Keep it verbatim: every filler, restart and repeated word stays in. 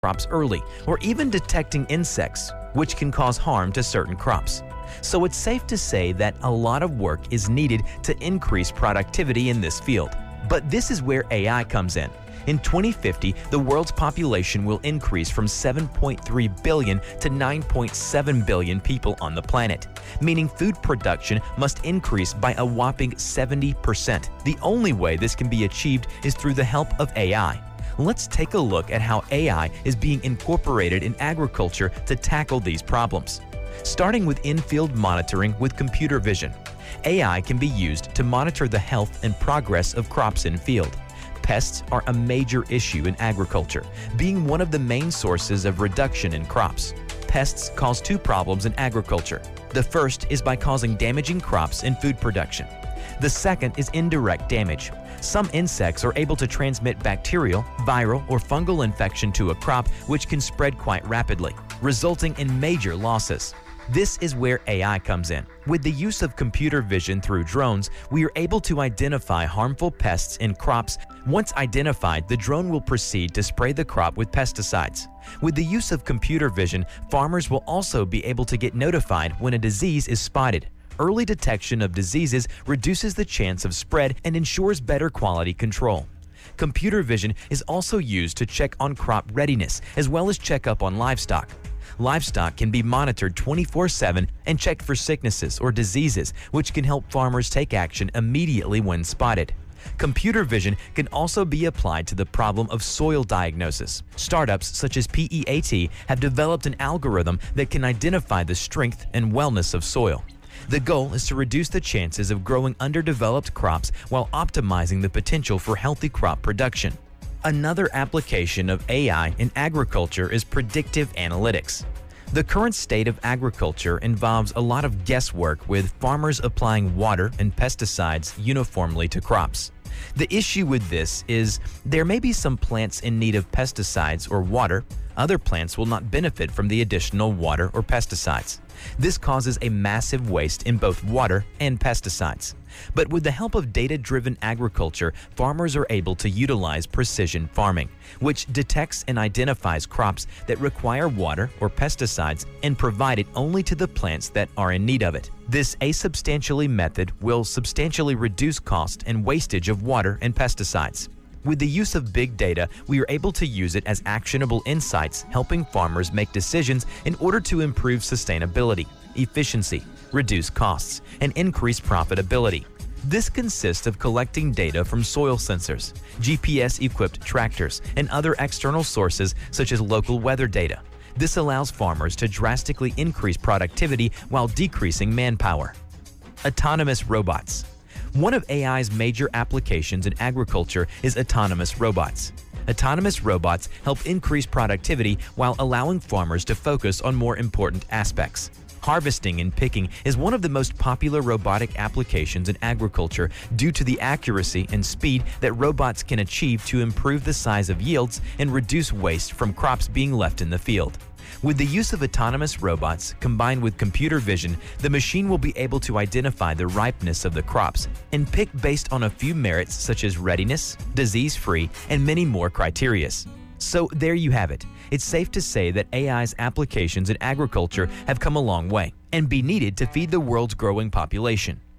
crops early, or even detecting insects, which can cause harm to certain crops. So it's safe to say that a lot of work is needed to increase productivity in this field. But this is where A I comes in. In twenty fifty, the world's population will increase from seven point three billion to nine point seven billion people on the planet, meaning food production must increase by a whopping seventy percent. The only way this can be achieved is through the help of A I. Let's take a look at how A I is being incorporated in agriculture to tackle these problems. Starting with in-field monitoring with computer vision. A I can be used to monitor the health and progress of crops in field. Pests are a major issue in agriculture, being one of the main sources of reduction in crops. Pests cause two problems in agriculture. The first is by causing damaging crops and food production. The second is indirect damage. Some insects are able to transmit bacterial, viral, or fungal infection to a crop, which can spread quite rapidly, resulting in major losses. This is where A I comes in. With the use of computer vision through drones, we are able to identify harmful pests in crops. Once identified, the drone will proceed to spray the crop with pesticides. With the use of computer vision, farmers will also be able to get notified when a disease is spotted. Early detection of diseases reduces the chance of spread and ensures better quality control. Computer vision is also used to check on crop readiness, as well as check up on livestock. Livestock can be monitored twenty-four seven and checked for sicknesses or diseases, which can help farmers take action immediately when spotted. Computer vision can also be applied to the problem of soil diagnosis. Startups such as P E A T have developed an algorithm that can identify the strength and wellness of soil. The goal is to reduce the chances of growing underdeveloped crops while optimizing the potential for healthy crop production. Another application of A I in agriculture is predictive analytics. The current state of agriculture involves a lot of guesswork, with farmers applying water and pesticides uniformly to crops. The issue with this is there may be some plants in need of pesticides or water. Other plants will not benefit from the additional water or pesticides. This causes a massive waste in both water and pesticides. But with the help of data-driven agriculture, farmers are able to utilize precision farming, which detects and identifies crops that require water or pesticides and provide it only to the plants that are in need of it. This asubstantially method will substantially reduce cost and wastage of water and pesticides. With the use of big data, we are able to use it as actionable insights, helping farmers make decisions in order to improve sustainability, efficiency, reduce costs, and increase profitability. This consists of collecting data from soil sensors, G P S-equipped tractors, and other external sources such as local weather data. This allows farmers to drastically increase productivity while decreasing manpower. Autonomous robots. One of A I's major applications in agriculture is autonomous robots. Autonomous robots help increase productivity while allowing farmers to focus on more important aspects. Harvesting and picking is one of the most popular robotic applications in agriculture due to the accuracy and speed that robots can achieve to improve the size of yields and reduce waste from crops being left in the field. With the use of autonomous robots combined with computer vision, the machine will be able to identify the ripeness of the crops and pick based on a few merits such as readiness, disease-free, and many more criteria. So there you have it. It's safe to say that A I's applications in agriculture have come a long way and be needed to feed the world's growing population.